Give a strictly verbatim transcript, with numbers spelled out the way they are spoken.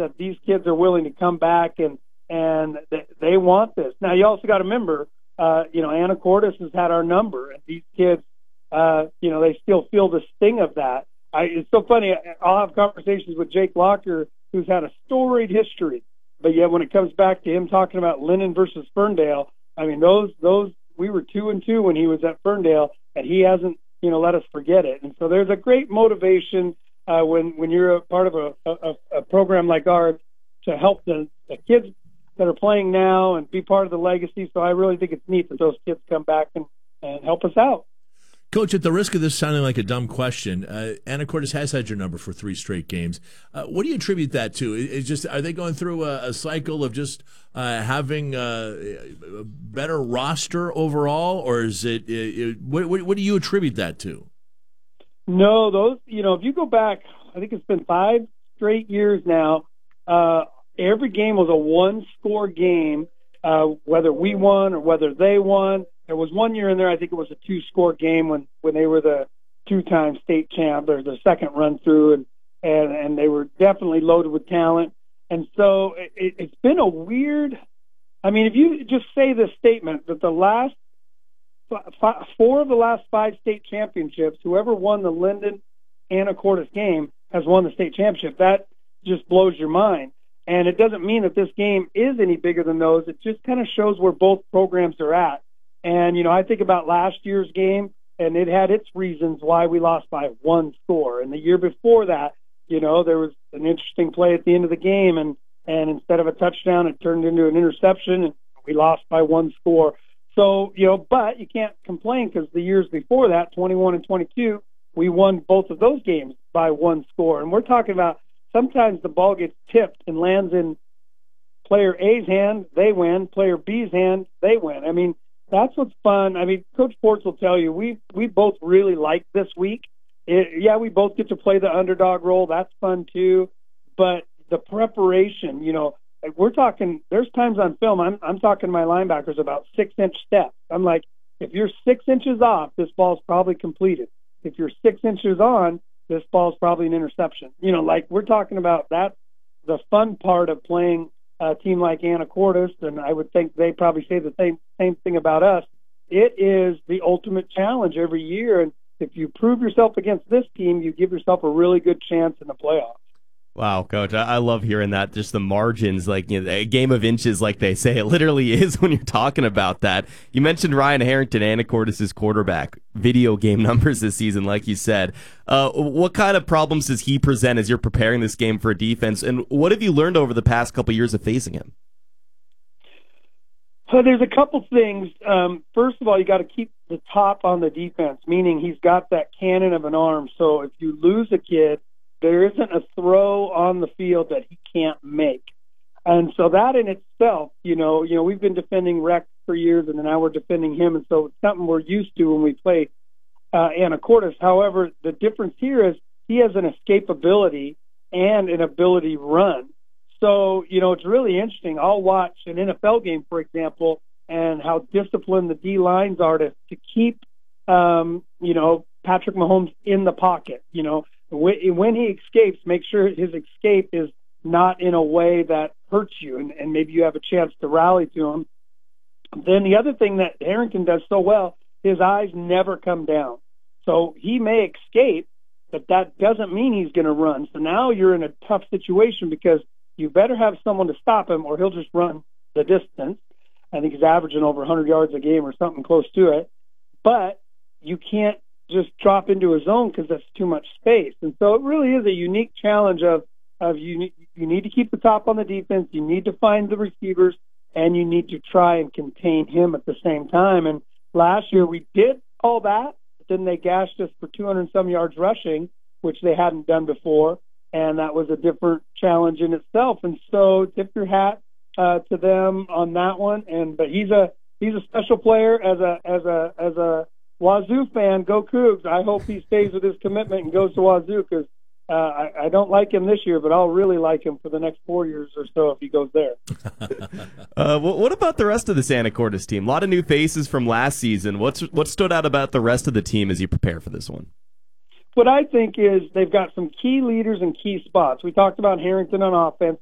that these kids are willing to come back and and they, they want this. Now, you also got to remember, uh, you know, Anacortes has had our number, and these kids, uh, you know, they still feel the sting of that. I, it's so funny. I'll have conversations with Jake Locker, who's had a storied history, but yet when it comes back to him talking about Lennon versus Ferndale, I mean, those those we were two and two when he was at Ferndale, and he hasn't, you know, let us forget it. And so there's a great motivation uh, when when you're a part of a, a, a program like ours to help the, the kids that are playing now and be part of the legacy. So I really think it's neat that those kids come back and, and help us out. Coach, at the risk of this sounding like a dumb question, uh, Anacortes has had your number for three straight games. Uh, what do you attribute that to? Is just are they going through a, a cycle of just uh, having uh, a better roster overall, or is it? it what, what, what do you attribute that to? No, those you know, if you go back, I think it's been five straight years now. Uh, every game was a one-score game, uh, whether we won or whether they won. There was one year in there, I think it was a two-score game when, when they were the two-time state champ, or the second run-through, and, and, and they were definitely loaded with talent. And so it, it's been a weird – I mean, if you just say this statement that the last f- – four of the last five state championships, whoever won the Linden Anacortes game has won the state championship, that just blows your mind. And it doesn't mean that this game is any bigger than those. It just kind of shows where both programs are at. And, you know, I think about last year's game, and it had its reasons why we lost by one score. And the year before that, you know, there was an interesting play at the end of the game, and, and instead of a touchdown, it turned into an interception, and we lost by one score. So, you know, but you can't complain, because the years before that, twenty-one and twenty-two, we won both of those games by one score. And we're talking about sometimes the ball gets tipped and lands in player A's hand, they win. Player B's hand, they win. I mean, that's what's fun. I mean, Coach Ports will tell you, we we both really like this week. It, yeah, we both get to play the underdog role. That's fun too. But the preparation, you know, like we're talking, there's times on film, I'm, I'm talking to my linebackers about six-inch steps. I'm like, if you're six inches off, this ball's probably completed. If you're six inches on, this ball's probably an interception. You know, like we're talking about that, the fun part of playing a team like Anacortes, and I would think they probably say the same same thing about us. It is the ultimate challenge every year, and if you prove yourself against this team, you give yourself a really good chance in the playoffs. Wow, Coach, I love hearing that. Just the margins, like, you know, a game of inches, like they say. It literally is when you're talking about that. You mentioned Ryan Harrington, Anacortes' quarterback. Video game numbers this season, like you said. Uh, what kind of problems does he present as you're preparing this game for a defense, and what have you learned over the past couple years of facing him? So there's a couple things. Um, first of all, you got to keep the top on the defense, meaning he's got that cannon of an arm. So if you lose a kid, there isn't a throw on the field that he can't make. And so that in itself, you know, you know, we've been defending Rex for years, and now we're defending him. And so it's something we're used to when we play uh, Anacortes. However, the difference here is he has an escapability and an ability to run. So, you know, it's really interesting. I'll watch an N F L game, for example, and how disciplined the D lines are to, to keep, um, you know, Patrick Mahomes in the pocket. You know, when he escapes, make sure his escape is not in a way that hurts you, and, and maybe you have a chance to rally to him. Then the other thing that Harrington does so well, his eyes never come down. So he may escape, but that doesn't mean he's going to run. So now you're in a tough situation because you better have someone to stop him, or he'll just run the distance. I think he's averaging over one hundred yards a game or something close to it. But you can't just drop into a zone because that's too much space. And so it really is a unique challenge of, of you, you need to keep the top on the defense, you need to find the receivers, and you need to try and contain him at the same time. And last year we did all that, but then they gashed us for two hundred and some yards rushing, which they hadn't done before. And that was a different challenge in itself. And so tip your hat uh, to them on that one. And but he's a he's a special player as a as a as a Wazoo fan. Go Cougs! I hope he stays with his commitment and goes to Wazoo, because uh, I, I don't like him this year, but I'll really like him for the next four years or so if he goes there. uh, what about the rest of the Anacortes team? A lot of new faces from last season. What's what stood out about the rest of the team as you prepare for this one? What I think is they've got some key leaders and key spots. We talked about Harrington on offense.